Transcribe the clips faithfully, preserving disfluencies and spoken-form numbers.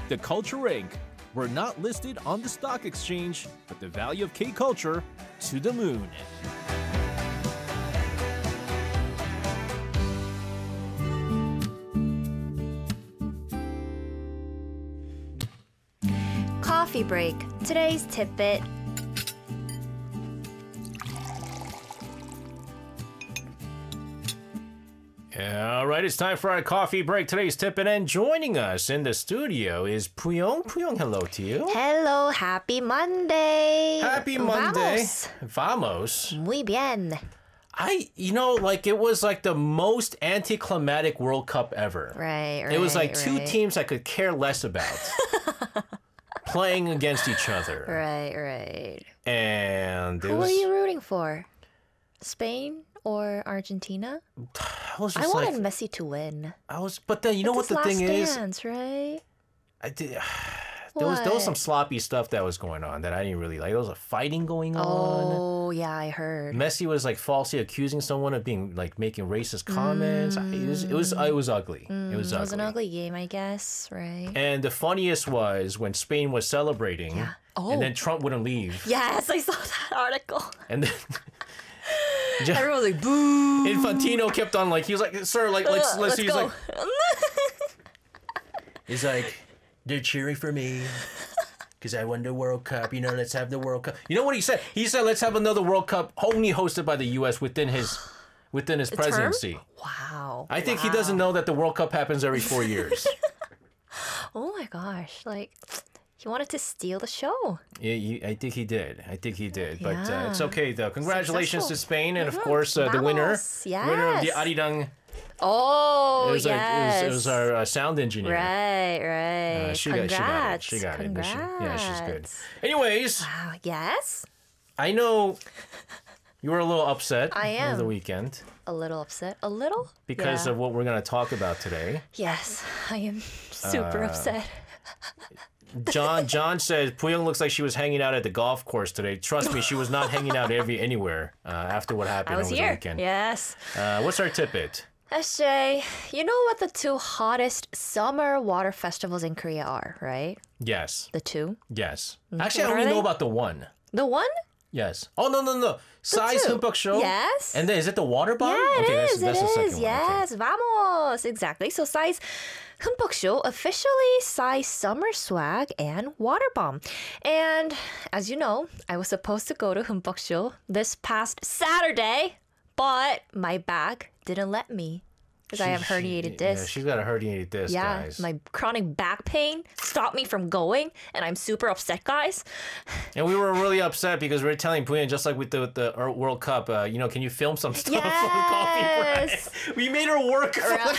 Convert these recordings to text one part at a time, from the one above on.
The Culture Incorporated. We're not listed on the stock exchange, but the value of K-Culture to the moon. Coffee break. Today's tidbit. All right, it's time for our coffee break. Today's tipping, and joining us in the studio is Puyong. Puyong, hello to you. Hello, happy Monday. Happy Monday. Vamos. Vamos. Muy bien. I, you know, like it was like the most anticlimactic World Cup ever. Right, right. It was like two right. teams I could care less about playing against each other. Right, right. And it Who was, are you rooting for? Spain or Argentina? I was I just wanted like, Messi to win. I was, but then you know It's what the his thing last is? dance, right? I did. There was there was some What? sloppy stuff that was going on that I didn't really like. There was a fighting going on. Oh, yeah, I heard. Messi was like falsely accusing someone of being like making racist comments. I- It was it was it was ugly. it was It ugly. was an ugly game, I guess, right? And the funniest was when Spain was celebrating, Yeah. Oh. and then Trump wouldn't leave, Yes, I saw that article. and then Ja- Everyone was like, boo. Infantino kept on like he was like, sir, like let's Uh, let's. let's He's go. like he's like they're cheering for me. Because I won the World Cup, you know, let's have the World Cup. You know what he said? He said, let's have another World Cup only hosted by the U S within his within his presidency. Term? Wow. I think he Wow. doesn't know that the World Cup happens every four years. Oh my gosh. Like, he wanted to steal the show. Yeah, you, I think he did. I think he did. But uh, Yeah. it's okay, though. Congratulations Successful. to Spain. And, of Mhm. course, uh, the winner. Vamos. Winner of the Yes. Arirang. Oh, It was, yes. our, it, was, it was our uh, sound engineer. Right, right. Uh, she, got, Congrats. she got it. She got it. She- yeah, she's good. Congrats. Anyways, Wow, yes? I know you were a little upset I over the am. weekend A little upset. A little? because Yeah. of what we're going to talk about today. Yes, I am super Uh, upset. John John said Puyong looks like she was hanging out at the golf course today. Trust me, she was not hanging out every anywhere uh, after what happened I was over here. the weekend. Yes. Uh, what's our tidbit? S J, you know what the two hottest summer water festivals in Korea are, right? Yes. The two? Yes. Actually, I What only are know they? about the one. The one? Yes. Oh, no, no, no. Size two. Humpuk Show? Yes. And then is it the water bomb? Yeah, it okay, is. That's, that's it the second is. one. Okay. Yes, vamos. Exactly. So, Psy's Humpuk Show, officially Psy Summer Swag and Water Bomb. And as you know, I was supposed to go to Humpuk Show this past Saturday, but my back didn't let me because I have She- herniated she- disc. Yeah, she's got a herniated disc, Yeah, guys. my chronic back pain stopped me from going, and I'm super upset, guys. And we were really upset because we were telling Puyong, just like with the, the uh, World Cup, uh, you know, can you film some stuff on the coffee Yes. break? We made her work for the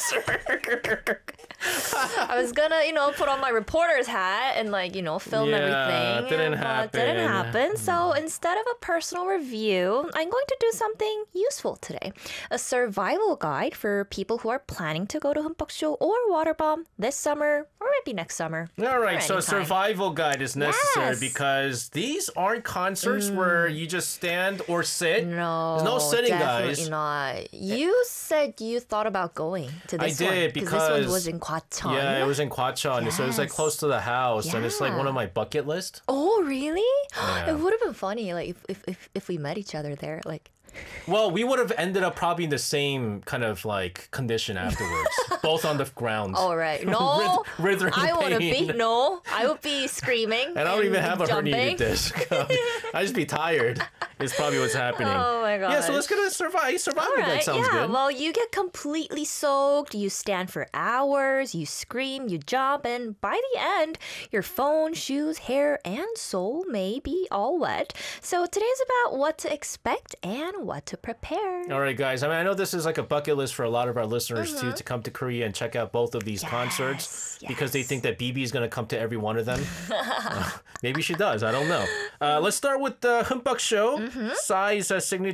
concert. I was gonna, you know, put on my reporter's hat and like, you know, film Yeah, everything. didn't but didn't happen. happen. So instead of a personal review, I'm going to do something useful today. A survival guide for people who are planning to go to Humpuk Show or Waterbomb this summer or maybe next summer. All right, or so a anytime. survival guide is necessary Yes. because these aren't concerts where you just stand or sit. No, There's no sitting, definitely guys. not. You said you thought about going to I this did one because this one was in Gwacheon. Yeah, it was in Gwacheon, so it was like Yes. close to the house, and it's like Yeah. one of my bucket list. Oh, really? Yeah. It would have been funny, like if, if if if we met each other there, like. Well, we would have ended up probably in the same kind of like condition afterwards, both on the ground. All right, no, Writh- writhing I wouldn't pain. be. No, I would be screaming. And I don't even have a jumping. herniated disc. I just be tired. Is probably what's happening. Oh my Yeah, so let's gosh. get a survive. Survival All guide right, sounds yeah. good. Well, you get completely soaked. You stand for hours. You scream. You jump, and by the end, your phone, shoes, hair, and soul may be all wet. So today's about what to expect and what to prepare. All right, guys. I mean, I know this is like a bucket list for a lot of our listeners too, to come to Korea and check out both of these Yes, concerts because they yes. think that B B is going to come to every one of them. Uh, maybe she does. I don't know. Uh, let's start with the Humpuk Show. Psy's uh, signature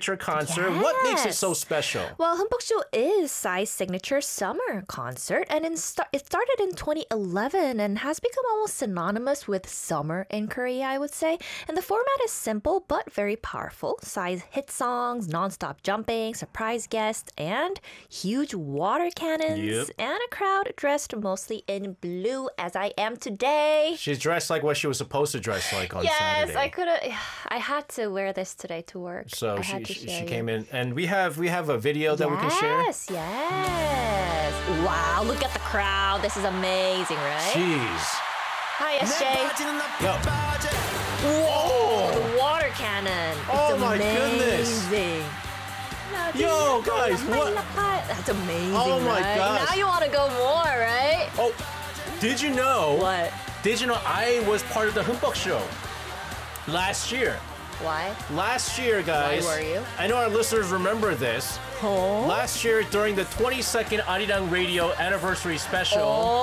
signature concert. What makes it so Yes. special? Well, Humbok-sho is Psy's signature summer concert, and in sta- it started in twenty eleven and has become almost synonymous with summer in Korea, I would say. And the format is simple but very powerful. Psy's hit songs, non-stop jumping, surprise guests, and huge water cannons, Yep. and a crowd dressed mostly in blue, as I am today. She's dressed like what she was supposed to dress like on Yes, Saturday. I could have. I had to wear this today to work. So I she had to she, show she you. came in, and we have we have a video that we can share. Yes, yes. Wow, look at the crowd. This is amazing, right? Jeez. Hi, S J. Yo. Whoa, the water cannon. Oh it's my goodness. amazing. Yo, guys, what? That's amazing. Oh my right? gosh. Now you want to go more, right? Oh, did you know? What? Did you know I was part of the Humbug Show last year? Why? Last year, guys. were you? I know our listeners remember this. Oh. Last year, during the twenty-second Arirang Radio anniversary special,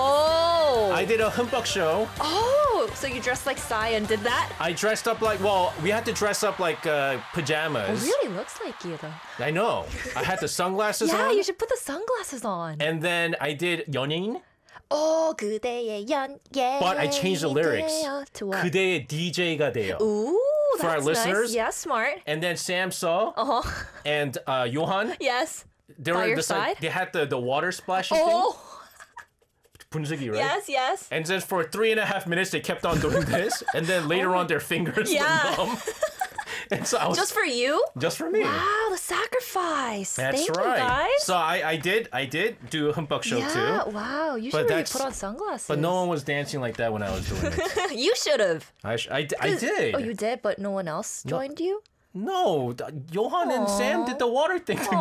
Oh. I did a Humbug Show. Oh, so you dressed like Psy and did that? I dressed up like, well, we had to dress up like uh, It pajamas. really looks like you, though. I know. I had the sunglasses Yeah, on. you should put the sunglasses on. And then I did 연예인. Oh, 그대의 연예. But I changed the lyrics. To what? 그대의 디제이가 돼요. Ooh, For our that's listeners? nice. Yeah, smart. And then Sam Saw Uh huh. and uh, Johan, Yes. they By were your just like, side? they had the, the water splashing Oh, thing. 분수기, right? yes, yes. And then for three and a half minutes, they kept on doing this. And then later on, their fingers Oh Yeah. went numb. And so I was Just for you? just for me. Wow, the sacrifice. That's Thank right. you, guys. So I, I did I did do a Humbug Show yeah, too. wow. You But should really that's- put on sunglasses. But no one was dancing like that when I was doing it. You should have. I, sh- I, d- I did. Oh, you did, but no one else joined you? No, th- Johan and Sam did the water thing together.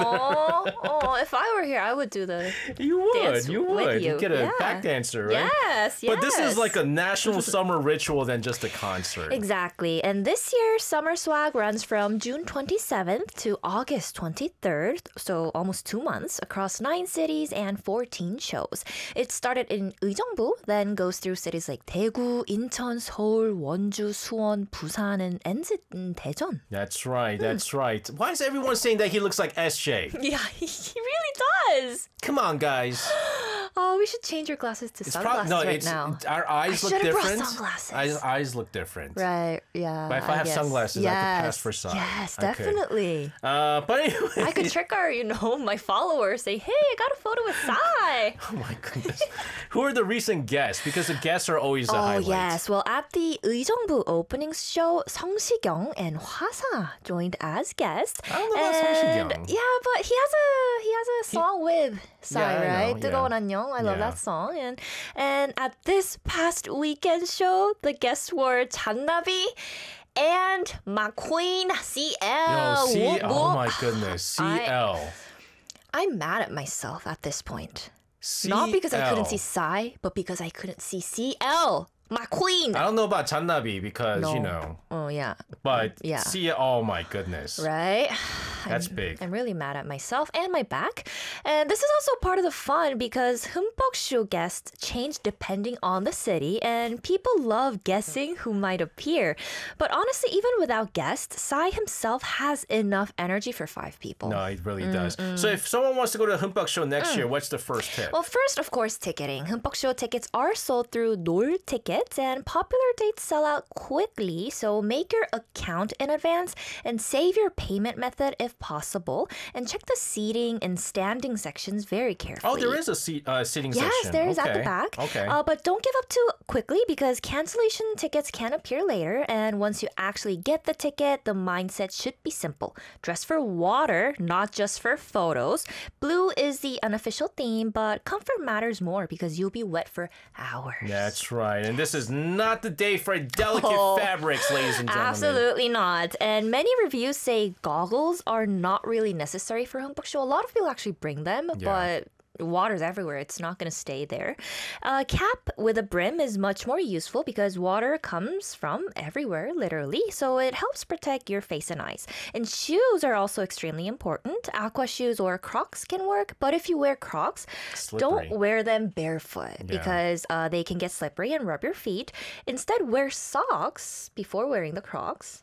Oh, oh, if I were here, I would do the. You would, Dance you with would. you. You'd get a Yeah. back dancer, right? Yes, yes. But this is like a national summer ritual than just a concert. Exactly. And this year's Summer Swag runs from June twenty-seventh to August twenty-third, so almost two months, across nine cities and fourteen shows. It started in 의정부, then goes through cities like 대구, 인천, 서울, 원주, 수원, 부산, and ends in 대전. That's right, Hmm. that's right. Why is everyone saying that he looks like S J? Yeah, he really does. Come on, guys. Oh, we should change your glasses to It's sunglasses probably no. right It's now. our eyes I look should've brought different. sunglasses. Eyes, eyes look different. Right, yeah. But if I have guess. sunglasses, I could pass Yes, for Psy. Yes, I could. definitely. Uh, but anyway. I could trick our, you know, my followers. Say, hey, I got a photo with Psy. Oh my goodness. Who are the recent guests? Because the guests are always the Oh, highlight. yes. Well, at the 의정부 opening show, 성시경 and Hwasa joined as guests. I don't know about And, 성시경. Yeah, but he has a he has a song with Psy, Yeah, I right? know, 뜨거운 yeah. 안녕. I love Yeah. that song. And and at this past weekend show, the guests were 잔나비 and McQueen C L. Yo, C- Whoop, oh whoop. my goodness. C I- L. I'm mad at myself at this point. C- Not because I couldn't L. see Psy, but because I couldn't see C L. McQueen. I don't know about Channabi because, you No. know, Oh yeah. but Yeah. C oh my goodness. Right? That's I'm, big. I'm really mad at myself and my back. And this is also part of the fun because 흠뻑쇼 guests change depending on the city and people love guessing who might appear. But honestly, even without guests, Psy himself has enough energy for five people. No, it really Mm, does. So if someone wants to go to the Humpuk Show next year, what's the first tip? Well, first, of course, ticketing. 흠뻑쇼 tickets are sold through Nol Tickets, and popular dates sell out quickly. So make your account in advance and save your payment method if possible. And check the seating and standing sections very carefully. Oh, there is a seat, uh, sitting Yes, section. there is at the Okay. back. Okay. Uh, but don't give up too quickly because cancellation tickets can appear later. And once you actually get the ticket, the mindset should be simple. Dress for water, not just for photos. Blue is the unofficial theme, but comfort matters more because you'll be wet for hours. That's right. And this is not the day for delicate Oh, fabrics, ladies and gentlemen. Absolutely not. And many reviews say goggles are not really necessary for 흠뻑쇼. A lot of people actually bring them, Yeah. but water's everywhere. It's not going to stay there. A cap with a brim is much more useful because water comes from everywhere, literally. So it helps protect your face and eyes. And shoes are also extremely important. Aqua shoes or Crocs can work, but if you wear Crocs, Slippery. don't wear them barefoot Yeah. because uh, they can get slippery and rub your feet. Instead, wear socks before wearing the Crocs.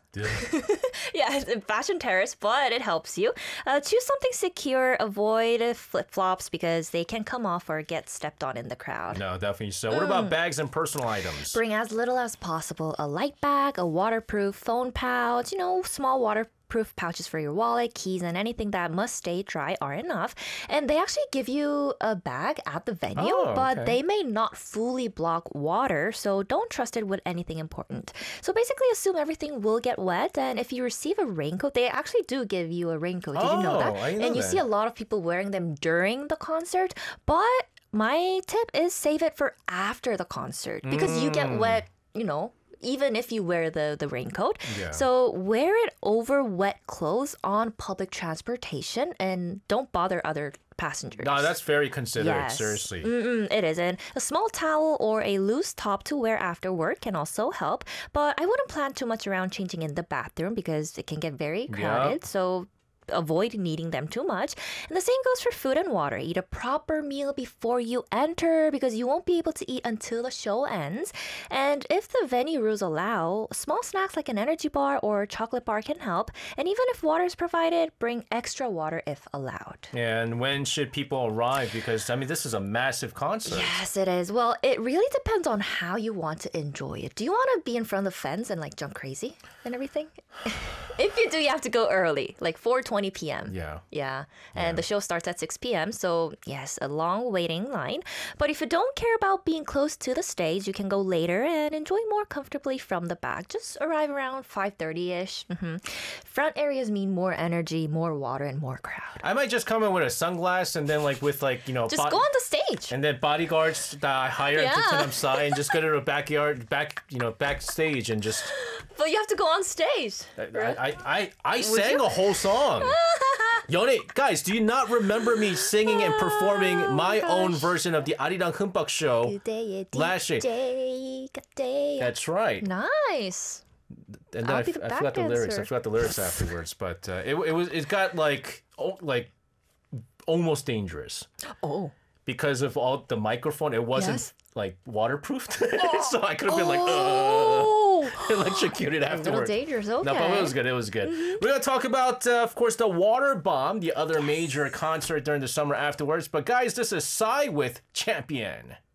Yeah, it's fashion terrorist, but it helps you. Uh, choose something secure. Avoid flip-flops because they can come off or get stepped on in the crowd. No, definitely. So what about bags and personal items? Bring as little as possible. A light bag, a waterproof phone pouch, you know, small waterproof pouches for your wallet, keys, and anything that must stay dry are enough. And they actually give you a bag at the venue, Oh, but okay. they may not fully block water, so don't trust it with anything important. So basically assume everything will get wet, and if you receive a raincoat, they actually do give you a raincoat. Did you know that? Oh, I didn't know and you that. see a lot of people wearing them during the concert, but my tip is save it for after the concert because you Mm. get wet, you know, even if you wear the, the raincoat. Yeah. So wear it over wet clothes on public transportation and don't bother other passengers. No, that's very considerate, Yes. seriously. Mm-mm, it is. And a small towel or a loose top to wear after work can also help. But I wouldn't plan too much around changing in the bathroom because it can get very crowded. So avoid needing them too much. And the same goes for food and water. Eat a proper meal before you enter because you won't be able to eat until the show ends. And if the venue rules allow, small snacks like an energy bar or chocolate bar can help. And even if water is provided, bring extra water if allowed. And when should people arrive? Because, I mean, this is a massive concert. Yes, it is. Well, it really depends on how you want to enjoy it. Do you want to be in front of the fence and like jump crazy and everything? If you do, you have to go early, like four twenty p.m. Yeah. Yeah. And the show starts at six p.m. So, yes, a long waiting line. But if you don't care about being close to the stage, you can go later and enjoy more comfortably from the back. Just arrive around five thirty-ish. Mm-hmm. Front areas mean more energy, more water, and more crowd. I might just come in with a sunglass and then, like, with, like, you know, Just bo- go on the stage. and then bodyguards that I hire Yeah. to sit on side and just go to the backyard, back, you know, backstage and just. But you have to go on stage. I I I, I sang a whole song. Yone, guys, do you not remember me singing and performing my own version of the Arirang Humbug show? 그대의 Last year. 디제이 같대요. That's right. Nice. And then I'll I, be f- the I back forgot the lyrics. I dancer. forgot the lyrics afterwards, but uh, it it was it got like oh, like almost dangerous Oh. because of all the microphone. It wasn't Yes. like waterproofed, so I could have been like uh, Oh. electrocuted A little afterwards. dangerous. Okay. No, but it was good. It was good. We're gonna talk about, uh, of course, the Water Bomb, the other major concert during the summer afterwards. But guys, this is Psy with Champion.